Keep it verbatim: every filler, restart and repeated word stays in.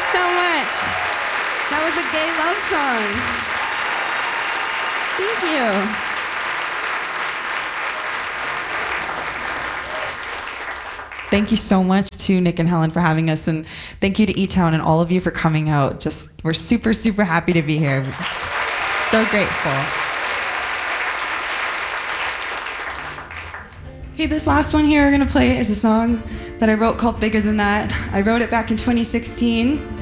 you so much. That was a gay love song. Thank you. Thank you so much to Nick and Helen for having us, and thank you to E-Town and all of you for coming out. Just, we're super, super happy to be here. So grateful. Okay, this last one here we're gonna play is a song that I wrote called Bigger Than That. I wrote it back in twenty sixteen.